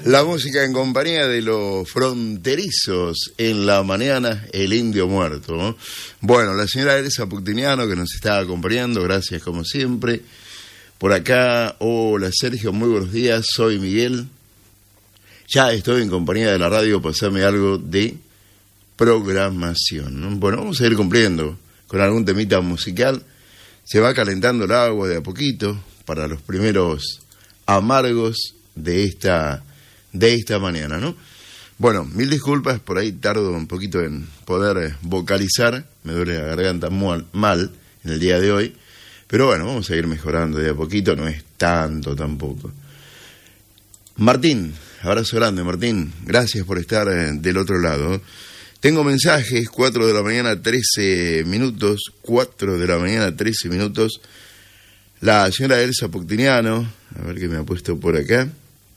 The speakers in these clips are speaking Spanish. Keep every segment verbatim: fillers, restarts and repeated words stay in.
La música en compañía de los fronterizos en la mañana, el indio muerto, ¿no? Bueno, la señora Elsa Puctiniano que nos está acompañando, gracias como siempre. Por acá, hola Sergio, muy buenos días, soy Miguel. Ya estoy en compañía de la radio, pasame algo de programación, ¿no? Bueno, vamos a ir cumpliendo con algún temita musical. Se va calentando el agua de a poquito para los primeros amargos de esta... de esta mañana, ¿no? Bueno, mil disculpas, por ahí tardo un poquito en poder vocalizar, me duele la garganta mal, mal en el día de hoy, pero bueno, vamos a ir mejorando de a poquito, no es tanto tampoco. Martín, abrazo grande Martín, gracias por estar del otro lado. Tengo mensajes, cuatro de la mañana, trece minutos, cuatro de la mañana, trece minutos, la señora Elsa Puctiniano, a ver qué me ha puesto por acá.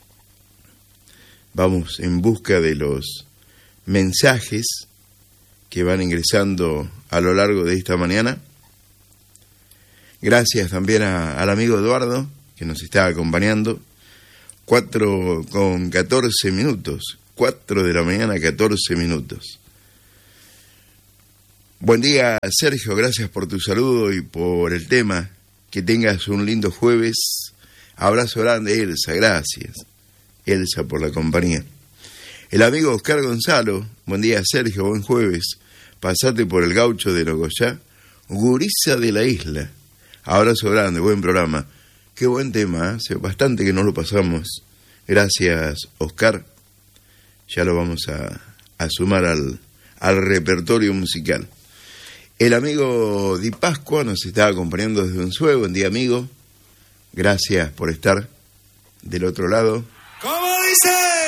Vamos en busca de los mensajes que van ingresando a lo largo de esta mañana. Gracias también a, al amigo Eduardo, que nos está acompañando. Cuatro con catorce minutos. Cuatro de la mañana, catorce minutos. Buen día, Sergio. Gracias por tu saludo y por el tema. Que tengas un lindo jueves. Abrazo grande, Elsa. Gracias. Elsa por la compañía. El amigo Oscar Gonzalo, buen día Sergio, buen jueves, pasate por el gaucho de Nogoyá, gurisa de la isla, abrazo grande, buen programa, qué buen tema, ¿eh? Hace bastante que no lo pasamos, gracias Oscar, ya lo vamos a, a sumar al, al repertorio musical. El amigo Di Pascua nos está acompañando desde Unzué, buen día amigo, gracias por estar del otro lado. ¿Cómo dice?